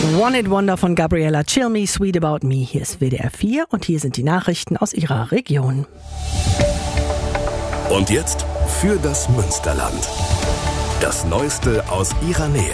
One It Wonder von Gabriella, Chill Me, Sweet About Me. Hier ist WDR 4 und hier sind die Nachrichten aus Ihrer Region. Und jetzt für das Münsterland. Das Neueste aus Ihrer Nähe.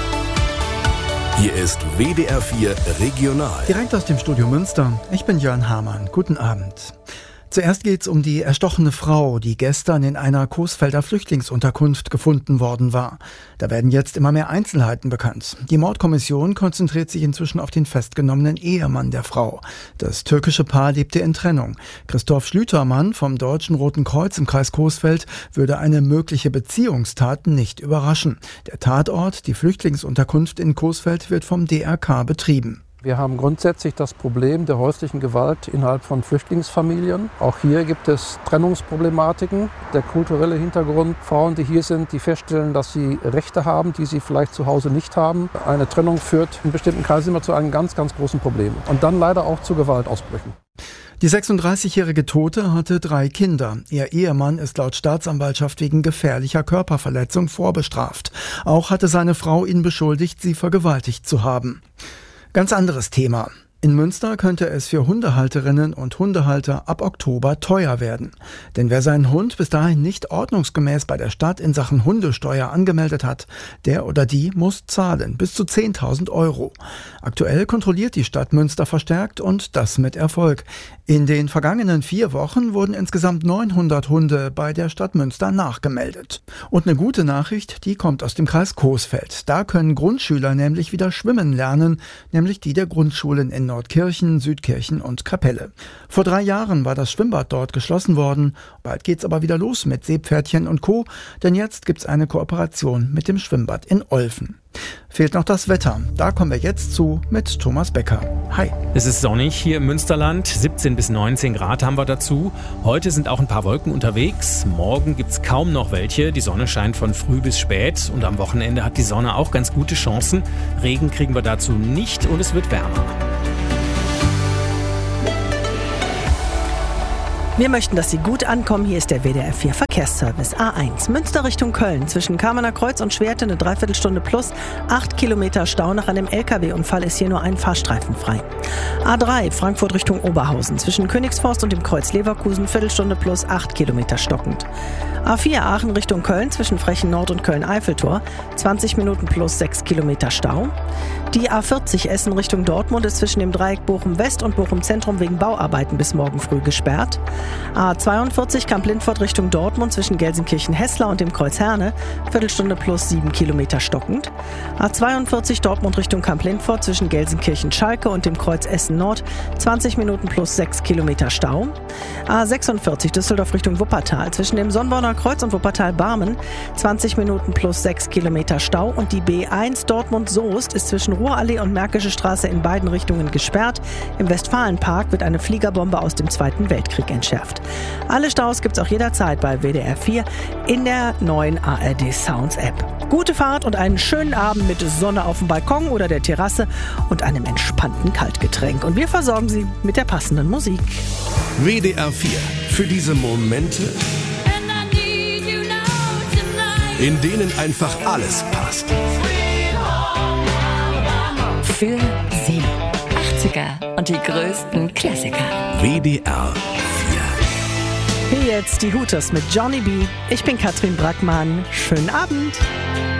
Hier ist WDR 4 Regional. Direkt aus dem Studio Münster. Ich bin Jörn Hamann. Guten Abend. Zuerst geht's um die erstochene Frau, die gestern in einer Coesfelder Flüchtlingsunterkunft gefunden worden war. Da werden jetzt immer mehr Einzelheiten bekannt. Die Mordkommission konzentriert sich inzwischen auf den festgenommenen Ehemann der Frau. Das türkische Paar lebte in Trennung. Christoph Schlütermann vom Deutschen Roten Kreuz im Kreis Coesfeld würde eine mögliche Beziehungstat nicht überraschen. Der Tatort, die Flüchtlingsunterkunft in Coesfeld, wird vom DRK betrieben. Wir haben grundsätzlich das Problem der häuslichen Gewalt innerhalb von Flüchtlingsfamilien. Auch hier gibt es Trennungsproblematiken. Der kulturelle Hintergrund, Frauen, die hier sind, die feststellen, dass sie Rechte haben, die sie vielleicht zu Hause nicht haben. Eine Trennung führt in bestimmten Kreisen immer zu einem ganz, ganz großen Problem. Und dann leider auch zu Gewaltausbrüchen. Die 36-jährige Tote hatte 3 Kinder. Ihr Ehemann ist laut Staatsanwaltschaft wegen gefährlicher Körperverletzung vorbestraft. Auch hatte seine Frau ihn beschuldigt, sie vergewaltigt zu haben. Ganz anderes Thema. In Münster könnte es für Hundehalterinnen und Hundehalter ab Oktober teuer werden. Denn wer seinen Hund bis dahin nicht ordnungsgemäß bei der Stadt in Sachen Hundesteuer angemeldet hat, der oder die muss zahlen, bis zu 10.000 €. Aktuell kontrolliert die Stadt Münster verstärkt und das mit Erfolg. In den vergangenen 4 Wochen wurden insgesamt 900 Hunde bei der Stadt Münster nachgemeldet. Und eine gute Nachricht, die kommt aus dem Kreis Coesfeld. Da können Grundschüler nämlich wieder schwimmen lernen, nämlich die der Grundschulen in Nordkirchen, Südkirchen und Kapelle. Vor 3 Jahren war das Schwimmbad dort geschlossen worden. Bald geht's aber wieder los mit Seepferdchen und Co., denn jetzt gibt's eine Kooperation mit dem Schwimmbad in Olfen. Fehlt noch das Wetter. Da kommen wir jetzt zu mit Thomas Becker. Hi. Es ist sonnig hier im Münsterland. 17 bis 19 Grad haben wir dazu. Heute sind auch ein paar Wolken unterwegs. Morgen gibt's kaum noch welche. Die Sonne scheint von früh bis spät. Und am Wochenende hat die Sonne auch ganz gute Chancen. Regen kriegen wir dazu nicht und es wird wärmer. Wir möchten, dass Sie gut ankommen. Hier ist der WDR 4 Verkehrsservice. A1 Münster Richtung Köln. Zwischen Kamener Kreuz und Schwerte eine Dreiviertelstunde plus. 8 Kilometer Stau. Nach einem LKW-Unfall ist hier nur ein Fahrstreifen frei. A3 Frankfurt Richtung Oberhausen. Zwischen Königsforst und dem Kreuz Leverkusen Viertelstunde plus 8 Kilometer stockend. A4 Aachen Richtung Köln. Zwischen Frechen Nord und Köln-Eiffeltor. 20 Minuten plus 6 Kilometer Stau. Die A40 Essen Richtung Dortmund ist zwischen dem Dreieck Bochum West und Bochum Zentrum wegen Bauarbeiten bis morgen früh gesperrt. A42 Kamp-Lindfort Richtung Dortmund zwischen Gelsenkirchen-Hessler und dem Kreuz Herne, Viertelstunde plus 7 Kilometer stockend. A42 Dortmund Richtung Kamp-Lindfort zwischen Gelsenkirchen-Schalke und dem Kreuz Essen-Nord, 20 Minuten plus 6 Kilometer Stau. A46 Düsseldorf Richtung Wuppertal zwischen dem Sonnborner Kreuz und Wuppertal-Barmen, 20 Minuten plus 6 Kilometer Stau. Und die B1 Dortmund-Soest ist zwischen Ruhrallee und Märkische Straße in beiden Richtungen gesperrt. Im Westfalenpark wird eine Fliegerbombe aus dem Zweiten Weltkrieg entschärft. Alle Staus gibt's auch jederzeit bei WDR 4 in der neuen ARD Sounds App. Gute Fahrt und einen schönen Abend mit Sonne auf dem Balkon oder der Terrasse und einem entspannten Kaltgetränk. Und wir versorgen Sie mit der passenden Musik. WDR 4. Für diese Momente, in denen einfach alles passt. Für Sie. 80er und die größten Klassiker. WDR 4. Hier jetzt die Hooters mit Johnny B. Ich bin Katrin Brackmann. Schönen Abend.